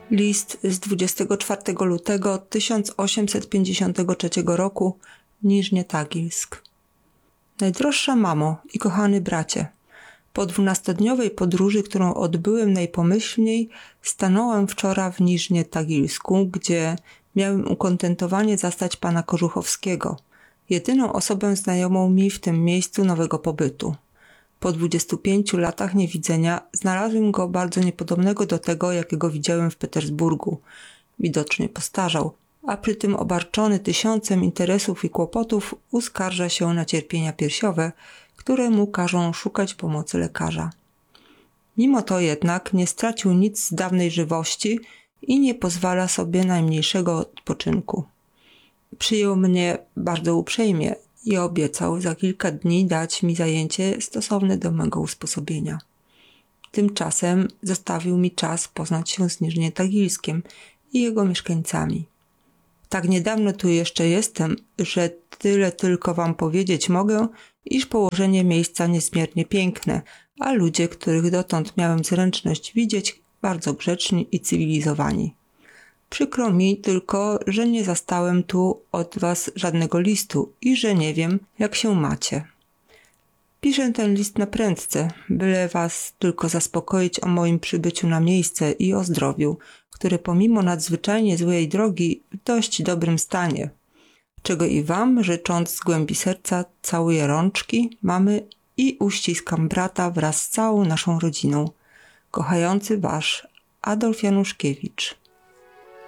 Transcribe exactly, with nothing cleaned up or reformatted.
List z dwudziestego czwartego lutego tysiąc osiemset pięćdziesiątego trzeciego roku, Niżnie Tagilsk. Najdroższa mamo i kochany bracie, po dwunastodniowej podróży, którą odbyłem najpomyślniej, stanąłem wczoraj w Niżnie Tagilsku, gdzie miałem ukontentowanie zastać pana Korzuchowskiego, jedyną osobę znajomą mi w tym miejscu nowego pobytu. Po dwudziestu pięciu latach niewidzenia znalazłem go bardzo niepodobnego do tego, jakiego widziałem w Petersburgu. Widocznie postarzał, a przy tym obarczony tysiącem interesów i kłopotów uskarża się na cierpienia piersiowe, które mu każą szukać pomocy lekarza. Mimo to jednak nie stracił nic z dawnej żywości i nie pozwala sobie najmniejszego odpoczynku. Przyjął mnie bardzo uprzejmie i obiecał za kilka dni dać mi zajęcie stosowne do mego usposobienia. Tymczasem zostawił mi czas poznać się z Niżnie Tagilskiem i jego mieszkańcami. Tak niedawno tu jeszcze jestem, że tyle tylko wam powiedzieć mogę, iż położenie miejsca niezmiernie piękne, a ludzie, których dotąd miałem zręczność widzieć, bardzo grzeczni i cywilizowani. Przykro mi tylko, że nie zastałem tu od was żadnego listu i że nie wiem, jak się macie. Piszę ten list na prędce, byle was tylko zaspokoić o moim przybyciu na miejsce i o zdrowiu, które pomimo nadzwyczajnie złej drogi w dość dobrym stanie, czego i wam, życząc z głębi serca, całuję rączki, mamy i uściskam brata wraz z całą naszą rodziną. Kochający wasz Adolf Januszkiewicz.